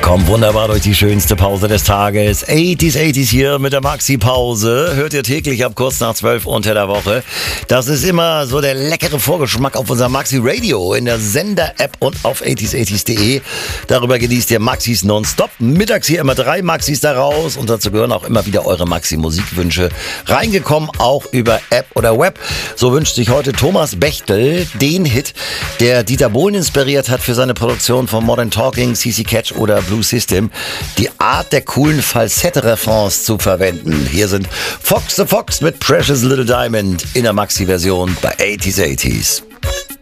Kommt wunderbar durch die schönste Pause des Tages. 80s hier mit der Maxi-Pause. Hört ihr täglich ab kurz nach 12 unter der Woche. Das ist immer so der leckere Vorgeschmack auf unser Maxi-Radio in der Sender-App und auf 80s80s.de. Darüber genießt ihr Maxis nonstop. Mittags hier immer 3 Maxis daraus und dazu gehören auch immer wieder eure Maxi-Musikwünsche reingekommen, auch über App oder Web. So wünscht sich heute Thomas Bechtel den Hit, der Dieter Bohlen inspiriert hat für seine Produktion von Modern Talking, CC Catch oder Blue System, die Art der coolen Falsette-Refrains zu verwenden. Hier sind Fox the Fox mit Precious Little Diamond in der Maxi-Version bei 80s80s.